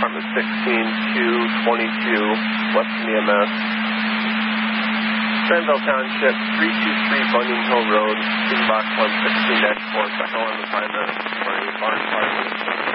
Department 16222, Western EMS. Granville Township, 323 Bunyan Hill Road, Box 116-4, second on assignment for a barn fire.